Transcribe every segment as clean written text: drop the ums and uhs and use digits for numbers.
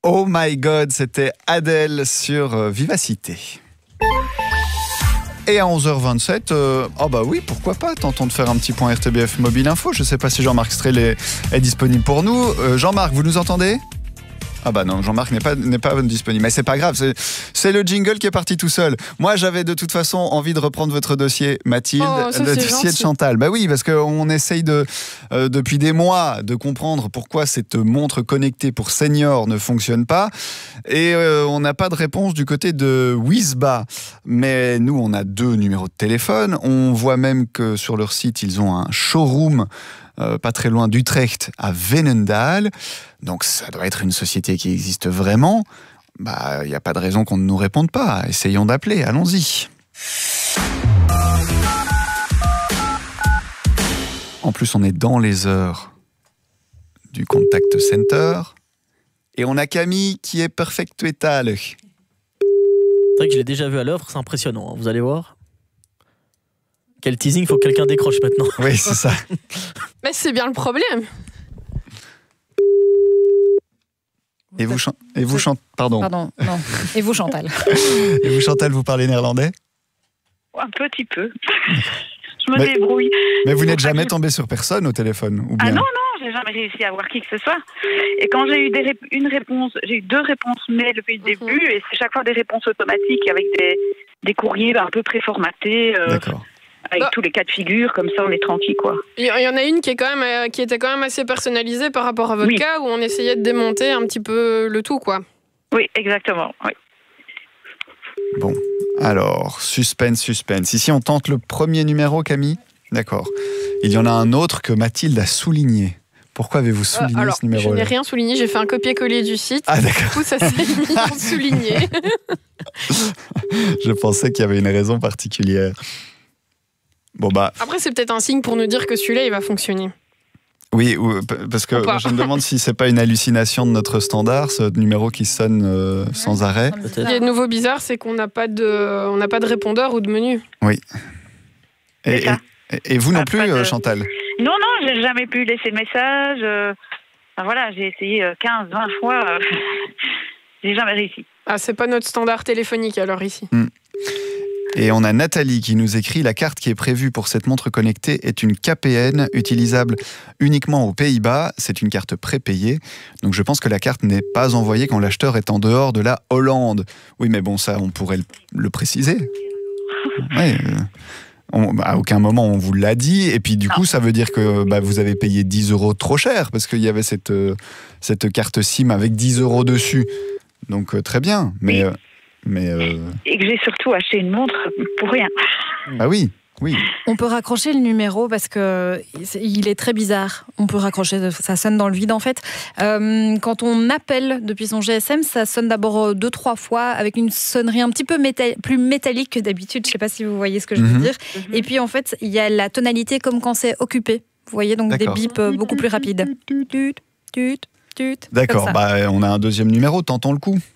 Oh my God, c'était Adèle sur Vivacité. Et à 11h27, oh bah oui, pourquoi pas, tentons de faire un petit point RTBF Mobile Info. Je ne sais pas si Jean-Marc Strel est disponible pour nous. Jean-Marc, vous nous entendez ? Ah bah non, Jean-Marc n'est pas disponible. Mais c'est pas grave, c'est le jingle qui est parti tout seul. Moi, j'avais de toute façon envie de reprendre votre dossier, Mathilde, le dossier de Chantal. Bah oui, parce qu'on essaye depuis des mois de comprendre pourquoi cette montre connectée pour seniors ne fonctionne pas. Et on n'a pas de réponse du côté de Wisba. Mais nous, on a 2 numéros de téléphone. On voit même que sur leur site, ils ont un showroom pas très loin d'Utrecht, à Veenendaal. Donc ça doit être une société qui existe vraiment. Bah, il n'y a pas de raison qu'on ne nous réponde pas. Essayons d'appeler, allons-y. En plus, on est dans les heures du contact center. Et on a Camille qui est perfectuétale. C'est vrai que je l'ai déjà vu à l'œuvre, c'est impressionnant, hein, vous allez voir. Quel teasing, faut que quelqu'un décroche maintenant. Oui, c'est ça. Mais c'est bien le problème. Et vous Pardon. Pardon, non. Et vous, Chantal? Et vous, Chantal, vous parlez néerlandais? Un petit peu. Je me débrouille. Mais vous n'êtes jamais tombé sur personne au téléphone, ou bien? Ah non, j'ai jamais réussi à voir qui que ce soit. Et quand j'ai eu j'ai eu 2 réponses mail depuis le début, et c'est chaque fois des réponses automatiques avec des courriers un peu préformatés. D'accord. Avec tous les cas de figure, comme ça on est tranquille, quoi. Il y en a une qui était quand même assez personnalisée par rapport à votre cas, où on essayait de démonter un petit peu le tout, quoi. Oui, exactement, oui. Bon, alors, suspense. Ici, on tente le premier numéro, Camille. D'accord. Il y en a un autre que Mathilde a souligné. Pourquoi avez-vous souligné ce numéro-là? Je n'ai rien souligné, j'ai fait un copier-coller du site. Ah, d'accord. Du coup, ça s'est mis en souligné. Je pensais qu'il y avait une raison particulière. Bon bah. Après, c'est peut-être un signe pour nous dire que celui-là, il va fonctionner. Oui, parce que je me demande si c'est pas une hallucination de notre standard, ce numéro qui sonne sans arrêt. Ce qui est de nouveau bizarre, c'est qu'on n'a pas de répondeur ou de menu. Oui. Et vous non plus, Chantal? Non, j'ai jamais pu laisser de message. Voilà, j'ai essayé 15, 20 fois. J'ai jamais réussi. Ah, c'est pas notre standard téléphonique alors ici. Et on a Nathalie qui nous écrit: la carte qui est prévue pour cette montre connectée est une KPN utilisable uniquement aux Pays-Bas. C'est une carte prépayée. Donc je pense que la carte n'est pas envoyée quand l'acheteur est en dehors de la Hollande. Oui, mais bon, ça, on pourrait le préciser. Ouais, à aucun moment on vous l'a dit. Et puis du coup, ça veut dire que vous avez payé 10 € trop cher parce qu'il y avait cette carte SIM avec 10 € dessus. Donc très bien. Mais et que j'ai surtout acheté une montre pour rien. Ah oui. On peut raccrocher le numéro parce que il est très bizarre. On peut raccrocher, ça sonne dans le vide en fait. Quand on appelle depuis son GSM, ça sonne d'abord 2-3 fois avec une sonnerie un petit peu plus métallique que d'habitude. Je ne sais pas si vous voyez ce que je veux dire. Et puis en fait, il y a la tonalité comme quand c'est occupé. Vous voyez, donc des bips beaucoup plus rapides. D'accord, on a un deuxième numéro, tentons le coup.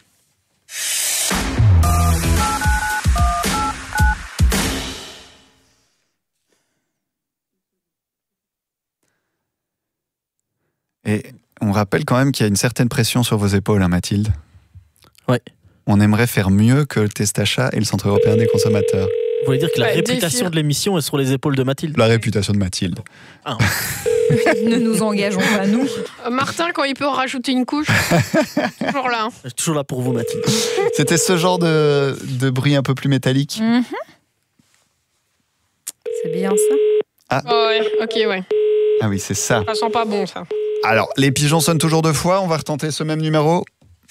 Et on rappelle quand même qu'il y a une certaine pression sur vos épaules, hein, Mathilde. Ouais. On aimerait faire mieux que le Testachat et le Centre européen des consommateurs. Vous voulez dire que la réputation de l'émission est sur les épaules de Mathilde? La réputation de Mathilde. Ah. Ne nous engageons pas, nous. Martin, quand il peut en rajouter une couche, toujours là. Je suis toujours là pour vous, Mathilde. C'était ce genre de bruit un peu plus métallique. C'est bien ça. Ah. Oh ouais, ok, ouais. Ah oui, c'est ça. Ça sent pas bon, ça. Alors, les pigeons sonnent toujours 2 fois. On va retenter ce même numéro.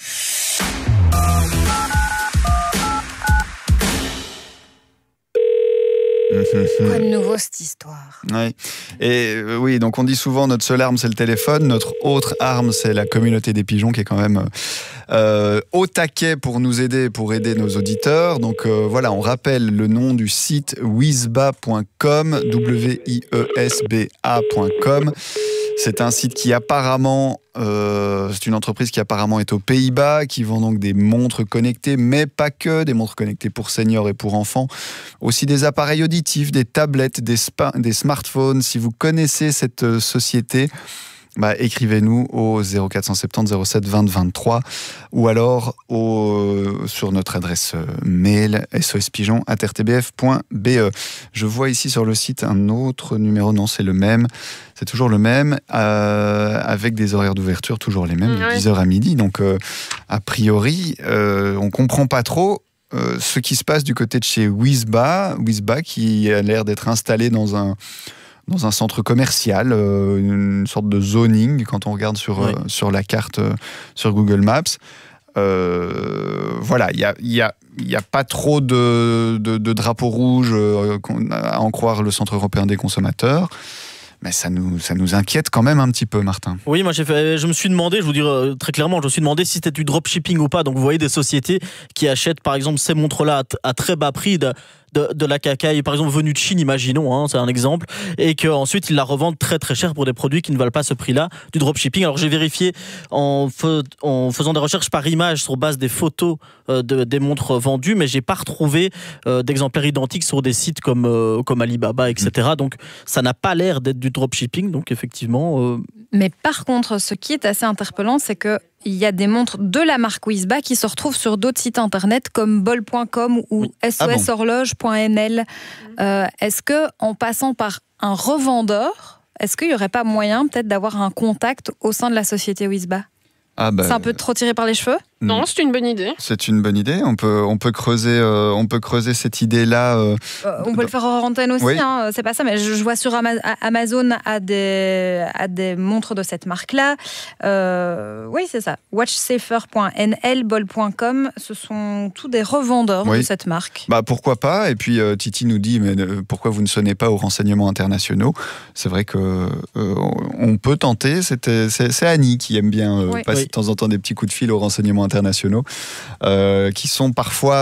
Quoi de nouveau cette histoire? Oui. Et oui, donc on dit souvent notre seule arme c'est le téléphone, notre autre arme c'est la communauté des pigeons qui est quand même au taquet pour nous aider, pour aider nos auditeurs. Donc voilà, on rappelle le nom du site wisba.com, wiesba.com. C'est un site qui apparemment, c'est une entreprise qui apparemment est aux Pays-Bas, qui vend donc des montres connectées, mais pas que, des montres connectées pour seniors et pour enfants, aussi des appareils auditifs, des tablettes, des smartphones. Si vous connaissez cette société, écrivez-nous au 0470 07 20 23 ou alors sur notre adresse mail sospigeon@rtbf.be. Je vois ici sur le site un autre numéro, non c'est le même, c'est toujours le même, avec des horaires d'ouverture toujours les mêmes, de 10h à midi, donc a priori on comprend pas trop ce qui se passe du côté de chez Wisba qui a l'air d'être installé dans un centre commercial, une sorte de zoning quand on regarde sur la carte sur Google Maps. Voilà, il y a pas trop de drapeaux rouges à en croire le Centre européen des consommateurs. Mais ça nous inquiète quand même un petit peu, Martin. Oui, moi je me suis demandé, je vous dire très clairement, je me suis demandé si c'était du dropshipping ou pas. Donc vous voyez des sociétés qui achètent par exemple ces montres-là à très bas prix de la cacaille, par exemple venue de Chine, imaginons, c'est un exemple, et qu'ensuite ils la revendent très très cher pour des produits qui ne valent pas ce prix-là, du dropshipping. Alors j'ai vérifié en faisant des recherches par image sur base des photos des montres vendues, mais j'ai pas retrouvé d'exemplaires identiques sur des sites comme Alibaba, etc. Donc ça n'a pas l'air d'être du dropshipping, donc effectivement... Mais par contre, ce qui est assez interpellant, c'est que il y a des montres de la marque Wisba qui se retrouvent sur d'autres sites internet comme bol.com ou soshorloge.nl. Est-ce que, en passant par un revendeur, est-ce qu'il n'y aurait pas moyen peut-être d'avoir un contact au sein de la société Wisba ? C'est un peu trop tiré par les cheveux ? Non, c'est une bonne idée. C'est une bonne idée. On peut creuser cette idée-là. On peut le faire hors antenne aussi. Oui. C'est pas ça, mais je vois sur Amazon à des montres de cette marque-là. Oui, c'est ça. Watchsafer.nl, bol.com, ce sont tous des revendeurs de cette marque. Pourquoi pas ? Et puis Titi nous dit, mais pourquoi vous ne sonnez pas aux renseignements internationaux ? C'est vrai que on peut tenter. C'est Annie qui aime bien passer de temps en temps des petits coups de fil aux renseignements internationaux, qui sont parfois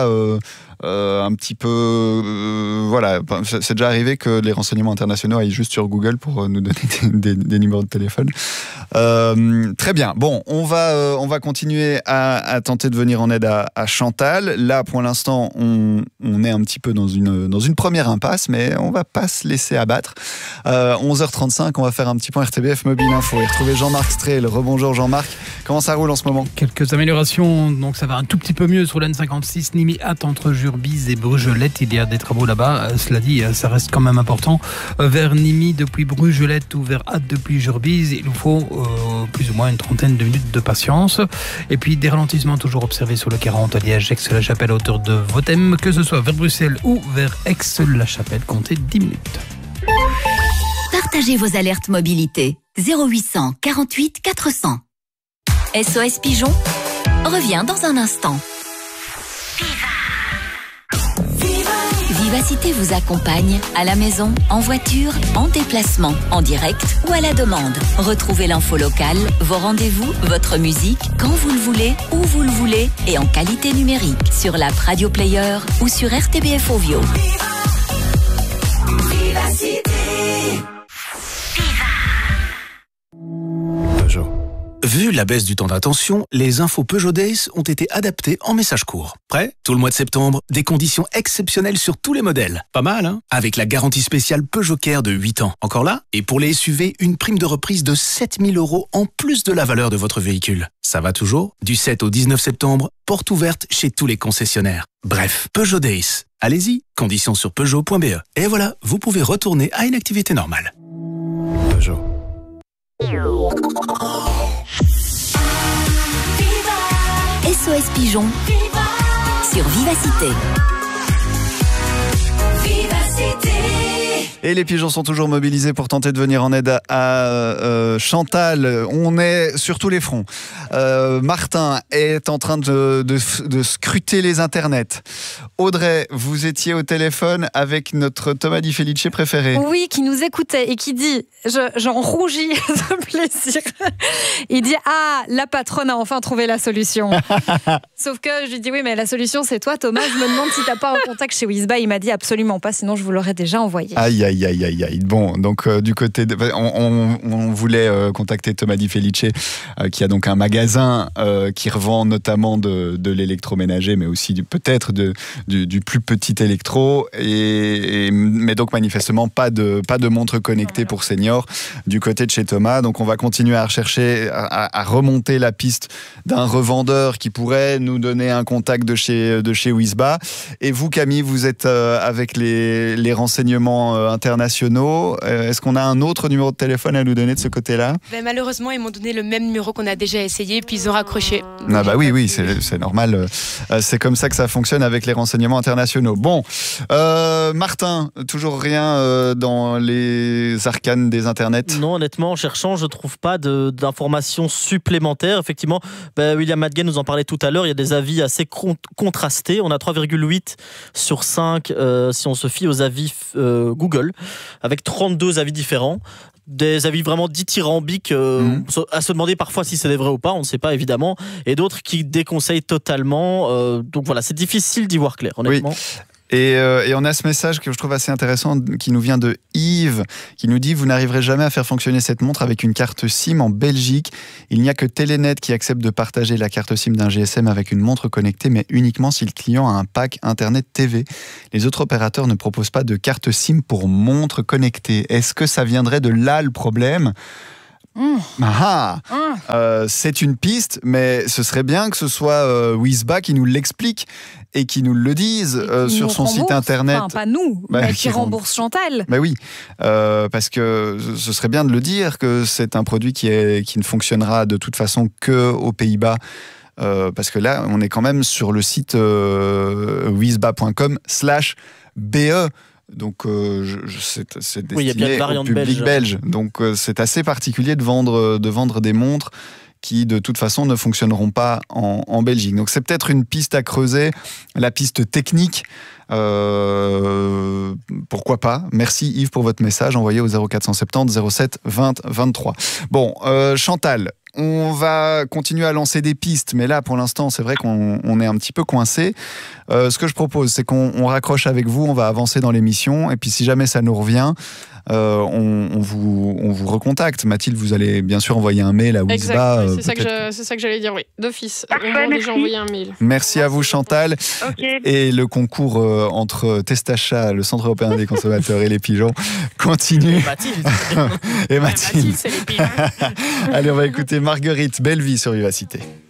un petit peu... voilà, c'est déjà arrivé que les renseignements internationaux aillent juste sur Google pour nous donner des numéros de téléphone. Très bien. Bon, on va continuer à tenter de venir en aide à Chantal. Là, pour l'instant, on est un petit peu dans une première impasse, mais on va pas se laisser abattre. 11h35, on va faire un petit point RTBF Mobile Info et retrouver Jean-Marc Strel. Rebonjour Jean-Marc. Comment ça roule en ce moment ? Quelques améliorations, donc ça va un tout petit peu mieux sur l'N56, Nîmes-Hâte entre Jurbise et Brugelette. Il y a des travaux là-bas, cela dit, ça reste quand même important. Vers Nîmes depuis Brugelette ou vers Hâte depuis Jurbise, il nous faut plus ou moins une trentaine de minutes de patience. Et puis des ralentissements toujours observés sur le 40 à Liège, Aix-la-Chapelle à hauteur de Votem, que ce soit vers Bruxelles ou vers Aix-la-Chapelle, comptez 10 minutes. Partagez vos alertes mobilité. 0800 48 400. SOS Pigeon revient dans un instant. Vivacité vous accompagne à la maison, en voiture, en déplacement, en direct ou à la demande. Retrouvez l'info locale, vos rendez-vous, votre musique, quand vous le voulez, où vous le voulez et en qualité numérique sur l'app Radio Player ou sur RTBF Ovio. Vivacité. Vu la baisse du temps d'attention, les infos Peugeot Days ont été adaptées en message court. Prêt ? Tout le mois de septembre, des conditions exceptionnelles sur tous les modèles. Pas mal, hein ? Avec la garantie spéciale Peugeot Care de 8 ans. Encore là ? Et pour les SUV, une prime de reprise de 7 000 € en plus de la valeur de votre véhicule. Ça va toujours ? Du 7 au 19 septembre, porte ouverte chez tous les concessionnaires. Bref, Peugeot Days. Allez-y, conditions sur Peugeot.be. Et voilà, vous pouvez retourner à une activité normale. Peugeot. SOS Pigeon sur Vivacité. Et les pigeons sont toujours mobilisés pour tenter de venir en aide à Chantal. On est sur tous les fronts. Martin est en train de scruter les internets. Audrey, vous étiez au téléphone avec notre Thomas Di Felice préféré. Oui, qui nous écoutait et qui dit, j'en rougis de plaisir. Il dit, la patronne a enfin trouvé la solution. Sauf que je lui dis, oui, mais la solution c'est toi Thomas. Je me demande si t'as pas un contact chez Wisba. Il m'a dit absolument pas, sinon je vous l'aurais déjà envoyé. Aïe. Aïe. Bon, donc du côté on voulait contacter Thomas Di Felice, qui a donc un magasin qui revend notamment de l'électroménager, mais aussi peut-être du plus petit électro, mais donc manifestement pas de montre connectée pour seniors du côté de chez Thomas. Donc on va continuer à rechercher, à remonter la piste d'un revendeur qui pourrait nous donner un contact de chez Wisba. Et vous, Camille, vous êtes avec les renseignements internationaux. Est-ce qu'on a un autre numéro de téléphone à nous donner de ce côté-là ? Malheureusement, ils m'ont donné le même numéro qu'on a déjà essayé, puis ils ont raccroché. Ah bah oui, c'est normal. C'est comme ça que ça fonctionne avec les renseignements internationaux. Bon, Martin, toujours rien dans les arcanes des internets ? Non, honnêtement, en cherchant, je ne trouve pas d'informations supplémentaires. Effectivement, William Madgen nous en parlait tout à l'heure, il y a des avis assez contrastés. On a 3,8 sur 5 si on se fie aux avis Google, avec 32 avis différents. Des avis vraiment dithyrambiques, à se demander parfois si c'est vrai ou pas, on ne sait pas évidemment, et d'autres qui déconseillent totalement. Donc voilà, c'est difficile d'y voir clair, honnêtement. Oui. Et on a ce message que je trouve assez intéressant qui nous vient de Yves, qui nous dit « Vous n'arriverez jamais à faire fonctionner cette montre avec une carte SIM en Belgique. Il n'y a que Telenet qui accepte de partager la carte SIM d'un GSM avec une montre connectée, mais uniquement si le client a un pack Internet TV. Les autres opérateurs ne proposent pas de carte SIM pour montre connectée. Est-ce que ça viendrait de là le problème ?» C'est une piste, mais ce serait bien que ce soit Wisba qui nous l'explique et qui nous le dise sur son site internet. Enfin, pas nous, mais qui rembourse Chantal. Oui, parce que ce serait bien de le dire que c'est un produit qui ne fonctionnera de toute façon qu'aux Pays-Bas. Parce que là, on est quand même sur le site wisba.com/BE. Donc c'est destiné au public belge. Donc c'est assez particulier de vendre des montres qui de toute façon ne fonctionneront pas en Belgique. Donc c'est peut-être une piste à creuser, la piste technique. Pourquoi pas. Merci Yves pour votre message envoyé au 0470 07 20 23. Bon, Chantal, on va continuer à lancer des pistes, mais là, pour l'instant, c'est vrai qu'on est un petit peu coincé. Ce que je propose, c'est qu'on raccroche avec vous, on va avancer dans l'émission, et puis si jamais ça nous revient, on vous recontacte. Mathilde, vous allez bien sûr envoyer un mail à Wisba. Exact, c'est ça que j'allais dire, oui, d'office. Parfait, on a déjà envoyé un mail. Merci à vous, Chantal. Okay. Et le concours entre Testachat, le Centre européen des consommateurs et les pigeons continue. Et Mathilde. Et Mathilde. Mathilde, c'est les pigeons. Allez, on va écouter Marguerite, Belle Vie sur Vivacité.